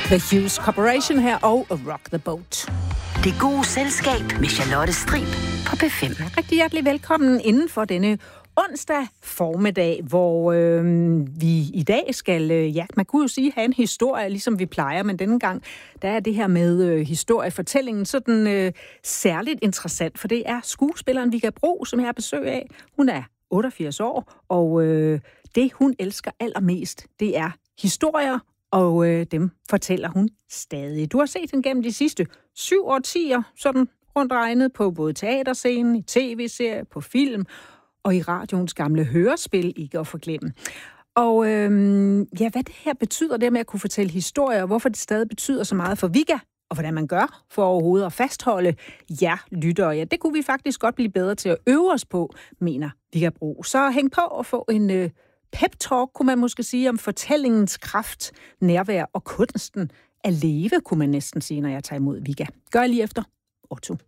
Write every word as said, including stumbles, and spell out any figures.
The Hughes Corporation her og Rock the Boat. Det gode selskab med Charlotte Strib på P fem. Rigtig hjertelig velkommen inden for denne onsdag formiddag, hvor øh, vi i dag skal, øh, ja, man kunne jo sige, have en historie, ligesom vi plejer, men denne gang, der er det her med øh, historiefortællingen sådan øh, særligt interessant, for det er skuespilleren Vigga Bro, som jeg har besøg af. Hun er otteogfirs år, og øh, det, hun elsker allermest, det er historier, og øh, dem fortæller hun stadig. Du har set hende gennem de sidste syv årtier, sådan rundt regnet på både teaterscenen, i tv-serier, på film og i radioens gamle hørespil, ikke at forglemme. Og øhm, ja, hvad det her betyder, det med at kunne fortælle historier, og hvorfor det stadig betyder så meget for Vigga, og hvordan man gør for overhovedet at fastholde jer lyttere, ja, det kunne vi faktisk godt blive bedre til at øve os på, mener Vigga Bro. Så hæng på og få en øh, pep-talk, kunne man måske sige, om fortællingens kraft, nærvær og kunsten at leve, kunne man næsten sige, når jeg tager imod Vigga. Gør jeg lige efter Otto.